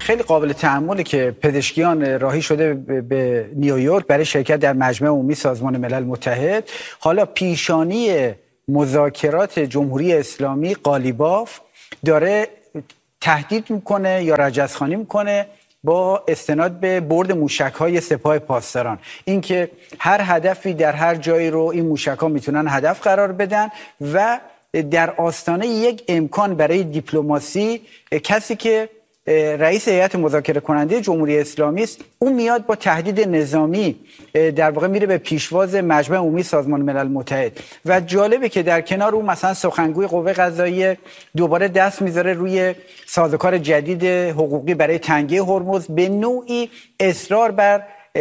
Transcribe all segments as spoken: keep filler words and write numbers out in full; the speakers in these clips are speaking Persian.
خیلی قابل تأمله که پزشکیان راهی شده به نیویورک برای شرکت در مجمع عمومی سازمان ملل متحد. حالا پیشانی مذاکرات جمهوری اسلامی قالیباف داره تهدید میکنه یا رجزخوانی میکنه با استناد به برد موشک‌های سپاه پاسداران، اینکه هر هدفی در هر جایی رو این موشک‌ها میتونن هدف قرار بدن و در آستانه یک امکان برای دیپلماسی کسی که رئیس هیئت مذاکره کننده جمهوری اسلامی است، اون میاد با تهدید نظامی در واقع میره به پیشواز مجمع عمومی سازمان ملل متحد. و جالبه که در کنار اون مثلا سخنگوی قوه قضاییه دوباره دست میذاره روی سازوکار جدید حقوقی برای تنگه هرمز، به نوعی اصرار بر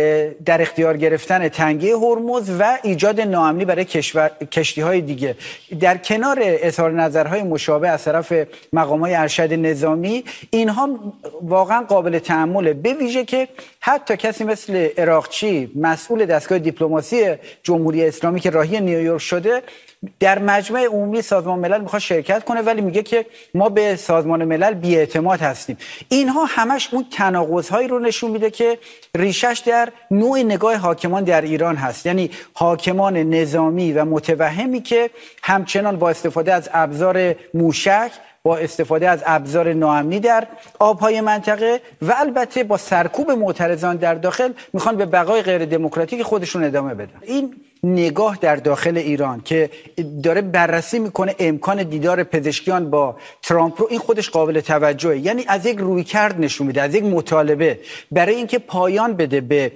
در اختیار گرفتن تنگه هرمز و ایجاد ناامنی برای کشور کشتی‌های دیگه. در کنار اظهار نظرهای مشابه از طرف مقام‌های ارشد نظامی، اینها واقعا قابل تأمله، به ویژه که حتی کسی مثل عراقچی مسئول دستگاه دیپلماسی جمهوری اسلامی که راهی نیویورک شده در مجمع عمومی سازمان ملل میخواد شرکت کنه، ولی میگه که ما به سازمان ملل بی‌اعتماد هستیم. اینها همش اون تناقض‌هایی رو نشون میده که ریشش در نوع نگاه حاکمان در ایران هست، یعنی حاکمان نظامی و متوهمی که همچنان با استفاده از ابزار موشک، با استفاده از ابزار ناامنی در آبهای منطقه و البته با سرکوب معترضان در داخل میخوان به بقای غیر دموکراتیک خودشون ادامه بدن. این نگاه در داخل ایران که داره بررسی میکنه امکان دیدار پزشکیان با ترامپ رو، این خودش قابل توجهه. یعنی از یک رویکرد نشون میده، از یک مطالبه برای اینکه پایان بده به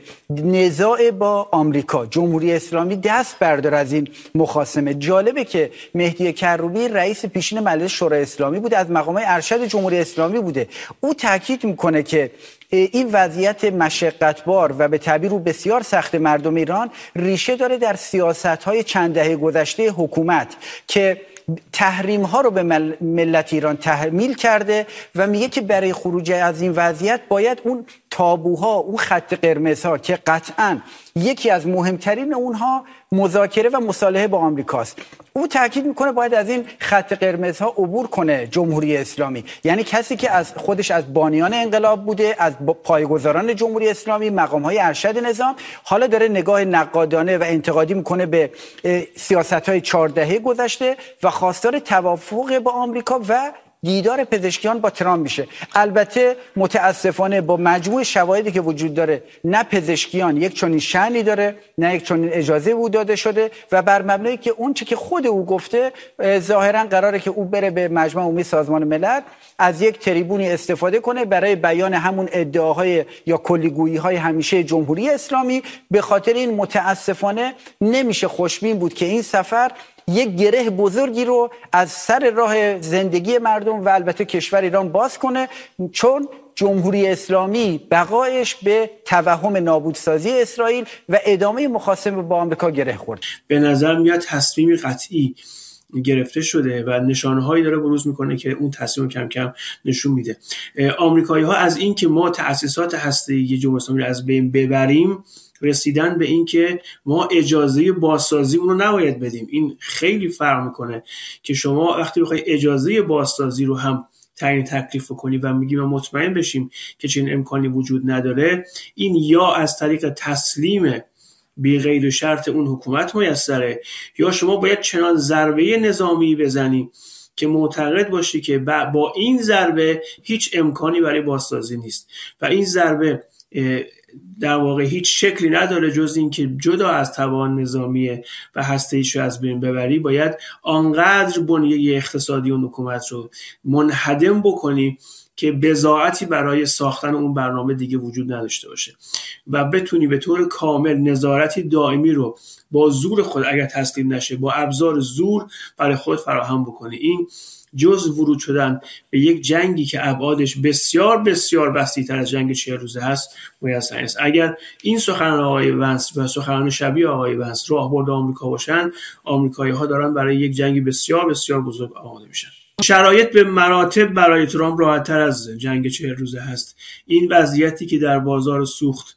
نزاع با آمریکا، جمهوری اسلامی دست برداره از این مخاصمه. جالبه که مهدی کروبی رئیس پیشین مجلس شورای اسلامی بوده، از مقامات ارشد جمهوری اسلامی بوده. او تاکید میکنه که این وضعیت مشقتبار و به تعبیر او بسیار سخت مردم ایران ریشه داره در سیاست‌های چند دهه گذشته حکومت که تحریم ها رو به ملت ایران تحمیل کرده و میگه که برای خروج از این وضعیت باید اون تابوها، اون خط قرمزها که قطعاً یکی از مهمترین اونها مذاکره و مصالحه با آمریکاست، او تاکید میکنه باید از این خط قرمزها عبور کنه جمهوری اسلامی. یعنی کسی که از خودش از بانیان انقلاب بوده، از پایه‌گذاران جمهوری اسلامی، مقام‌های ارشد نظام، حالا داره نگاه نقادانه و انتقادی میکنه به سیاست‌های چهار دهه گذشته و خواستار توافق با آمریکا و دیدار پزشکیان با ترامپ میشه. البته متاسفانه با مجموع شواهدی که وجود داره، نه پزشکیان یک چنین شأنی داره، نه یک چنین اجازه او داده شده و بر مبنای که اون چه که خود او گفته، ظاهرا قراره که او بره به مجمع عمومی سازمان ملل از یک تریبونی استفاده کنه برای بیان همون ادعاهای یا کلیگویی‌های همیشه جمهوری اسلامی. به خاطر این متاسفانه نمیشه خوشبین بود که این سفر یک گره بزرگی رو از سر راه زندگی مردم و البته کشور ایران باز کنه، چون جمهوری اسلامی بقایش به توهم نابودسازی اسرائیل و ادامه مخاصمه با آمریکا گره خورد. به نظر میاد تصمیمی قطعی گرفته شده و نشانه‌هایی داره بروز میکنه که اون تصمیم کم کم نشون میده. آمریکایی‌ها از این که ما تأسیسات هسته‌ای جمهوری اسلامی رو از بین ببریم رسیدن به این که ما اجازه بازسازی اون رو نباید بدیم. این خیلی فرق میکنه که شما وقتی بخوای اجازه بازسازی رو هم تعیین تکلیف کنی و میگیم ما مطمئن بشیم که چنین امکانی وجود نداره، این یا از طریق تسلیم بی غیر شرط اون حکومت میسره، یا شما باید چنان ضربه نظامی بزنی که معتقد باشی که با این ضربه هیچ امکانی برای بازسازی نیست و این ضربه در واقع هیچ شکلی نداره جز این که جدا از توان نظامی و هسته‌ایش رو از بین ببری، باید آنقدر بنیه اقتصادی اون حکومت رو منهدم بکنی که بضاعتی برای ساختن اون برنامه دیگه وجود نداشته باشه و بتونی به طور کامل نظارتی دائمی رو با زور خود اگر تسلیم نشه با ابزار زور برای خود فراهم بکنی. این جز ورود شدن به یک جنگی که ابعادش بسیار بسیار وسیع‌تر از جنگ چهل روزه هست میسر است. اگر این سخنان آقای ونس و سخنان شبیه آقای ونس راهبرد آمریکا باشن، آمریکایی‌ها دارن برای یک جنگ بسیار بسیار بزرگ آماده میشن. شرایط به مراتب برای ترامپ راحت‌تر از جنگ چهل روزه هست. این وضعیتی که در بازار سوخت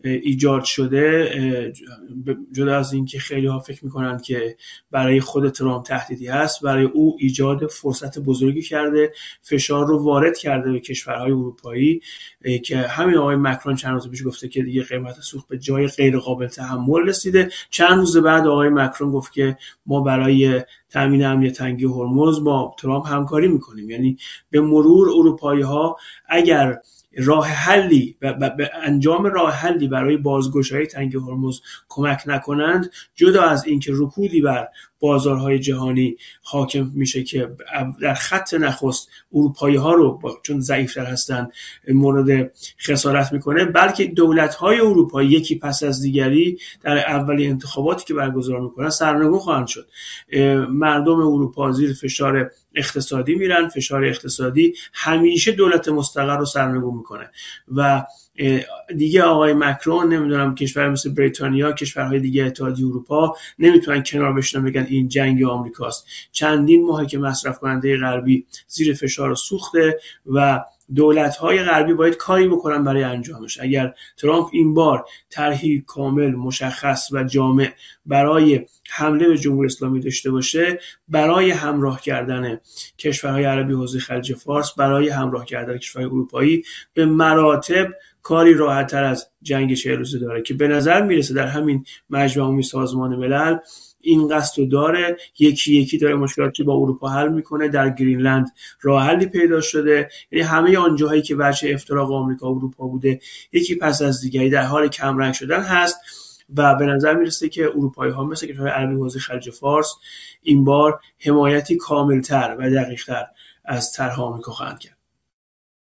ایجاد شده، جدا از این که خیلی ها فکر میکنن که برای خود ترامپ تهدیدی هست، برای او ایجاد فرصت بزرگی کرده، فشار رو وارد کرده به کشورهای اروپایی که همین آقای مکرون چند روز پیش گفته که دیگه قیمت سوخت به جای غیر قابل تحمل رسیده. چند روز بعد آقای مکرون گفت که ما برای تامین امنیت تنگی هرمز با ترامپ همکاری میکنیم. یعنی به مرور اروپایی ها اگر راه حلی و به انجام راه حلی برای بازگشایی تنگی هرمز کمک نکنند، جدا از اینکه رکودی بر بازارهای جهانی حاکم میشه که در خط نخست اروپایی ها رو چون ضعیفتر هستن مورد خسارت میکنه، بلکه دولت های اروپایی یکی پس از دیگری در اولین انتخاباتی که برگزار میکنن سرنگون خواهند شد. مردم اروپا زیر فشار اقتصادی میرن، فشار اقتصادی همیشه دولت مستقر رو سرنگون میکنه و دیگه آقای مکرون، نمیدونم کشور مثل بریتانیا، کشورهای دیگه اتحادیه اروپا نمیتونن کنار بشینن بگن این جنگ آمریکاست. چندین ماهه که مصرف کننده غربی زیر فشار سوخته و دولت‌های غربی باید کاری بکنن برای انجامش. اگر ترامپ این بار طرحی کامل، مشخص و جامع برای حمله به جمهوری اسلامی داشته باشه، برای همراه کردن کشورهای عربی حوزه خلیج فارس، برای همراه کردن کشورهای اروپایی، به مراتب کاری راحت‌تر از جنگ چهل روزه داره که به نظر میرسه در همین مجمع عمومی سازمان ملل این قصد رو داره، یکی یکی داره مشکلاتی با اروپا حل میکنه. در گرینلند راه حلی پیدا شده. یعنی همه آن جاهایی که وجه افتراق آمریکا و اروپا بوده یکی پس از دیگری در حال کم رنگ شدن هست و به نظر میرسه که اروپایی ها مثل کشورهای عربی حوزه خلیج فارس این بار حمایتی کاملتر و دقیق‌تر از طرح آمریکا خواهند کرد.